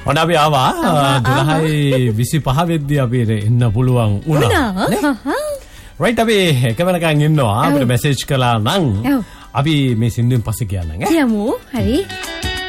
ඔන්න අපි ආවා 12:25 වෙද්දී අපිට එන්න පුළුවන් වුණා. right අපි කැමරකන් ඉන්නවා අපිට මැසේජ් කළා නම් අපි මේ සින්දුවෙන් පස්සේ කියන්නම්. යමු. හරි.